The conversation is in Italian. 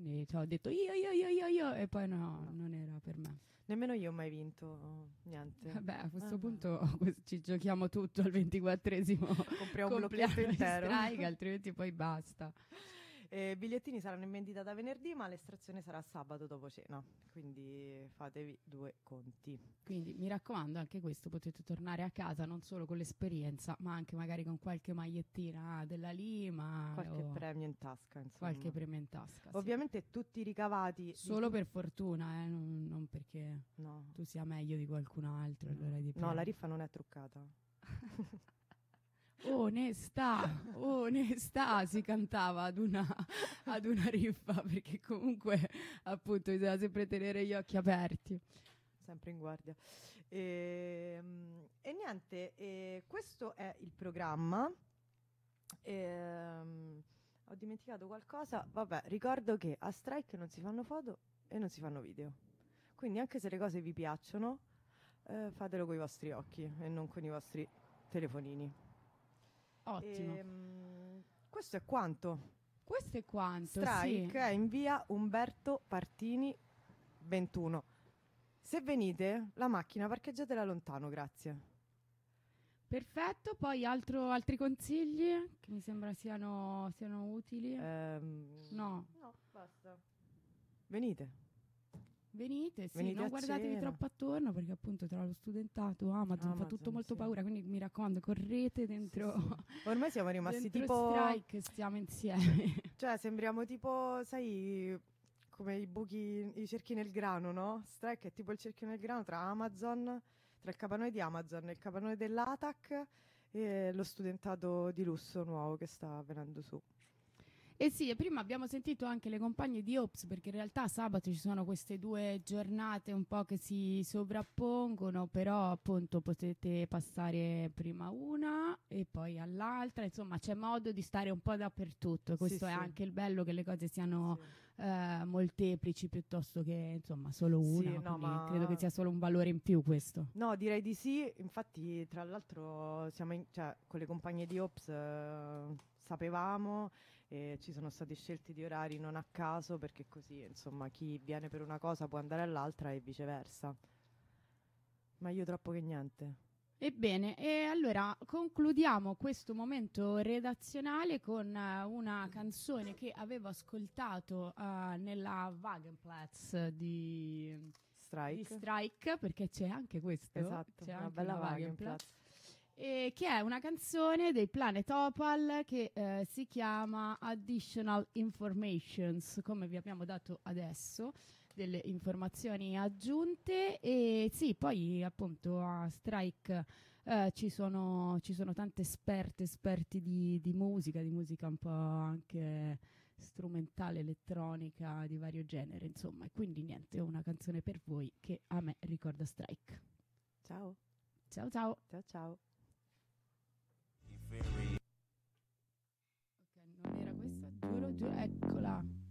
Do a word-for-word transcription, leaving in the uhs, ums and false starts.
quindi cioè, ho detto io, io, io, io, io, e poi no, no, non era per me. Nemmeno io ho mai vinto niente. Vabbè, a questo Ah, punto ci giochiamo tutto al ventiquattresimo compriamo un compleanno blocchetto di intero. Strike, altrimenti poi basta. I bigliettini saranno in vendita da venerdì, ma l'estrazione sarà sabato dopo cena, quindi fatevi due conti. Quindi mi raccomando, anche questo potete tornare a casa non solo con l'esperienza, ma anche magari con qualche magliettina della Lima, Qualche o premio in tasca, insomma. qualche premio in tasca. Sì. Ovviamente tutti i ricavati... Solo tu- per fortuna, eh, non, non perché No. tu sia meglio di qualcun altro. No. Allora No, la riffa non è truccata. Onestà, onestà si cantava ad una, ad una riffa, perché comunque appunto bisogna sempre tenere gli occhi aperti. Sempre in guardia. E, e niente, e questo è il programma. E, ho dimenticato qualcosa. Vabbè, ricordo che a Strike non si fanno foto e non si fanno video. Quindi anche se le cose vi piacciono, eh, fatelo con i vostri occhi e non con i vostri telefonini. Ottimo. E, mm, questo è quanto. Questo è quanto, Strike sì. è in via Umberto Partini ventuno. Se venite, la macchina parcheggiatela lontano, grazie. Perfetto, poi altro- altri consigli che mi sembra siano, siano utili? Ehm, No, No, basta. Venite. venite, sì, Venite non a guardatevi cena. troppo attorno perché appunto tra lo studentato, Amazon, fa tutto Amazon, molto sì. paura, quindi mi raccomando, correte dentro, Ormai siamo rimasti dentro tipo... Strike, stiamo insieme. Cioè, sembriamo tipo, sai, come i buchi, i cerchi nel grano, no? Strike è tipo il cerchio nel grano tra Amazon, tra il capannone di Amazon e il capannone dell'A T A C e lo studentato di lusso nuovo che sta venendo su. E sì, e prima abbiamo sentito anche le compagne di Ops, perché in realtà sabato ci sono queste due giornate un po' che si sovrappongono, però appunto potete passare prima una e poi all'altra, insomma c'è modo di stare un po' dappertutto, e questo Sì, è sì. anche il bello, che le cose siano Sì. eh, molteplici piuttosto che insomma solo Sì, una, no, quindi ma- credo che sia solo un valore in più questo. No, direi di sì. Infatti, tra l'altro, siamo in- cioè, con le compagnie di Ops eh, sapevamo e ci sono stati scelti di orari non a caso perché così, insomma, chi viene per una cosa può andare all'altra e viceversa. Meglio troppo che niente. Ebbene, e allora concludiamo questo momento redazionale con eh, una canzone che avevo ascoltato eh, nella Wagenplatz di, di Strike. Strike, perché c'è anche questo, Esatto, c'è una anche bella la Wagenplatz. e che è una canzone dei Planet Opal che eh, si chiama Additional Informations, come vi abbiamo dato adesso, delle informazioni aggiunte. E sì, poi appunto a Strike eh, ci sono, ci sono tante esperte, esperti di, di musica, di musica un po' anche strumentale, elettronica, di vario genere, insomma. E quindi niente, ho una canzone per voi che a me ricorda Strike. Ciao. Ciao ciao. Ciao ciao. Ok, non era questa, giuro, giuro, eccola.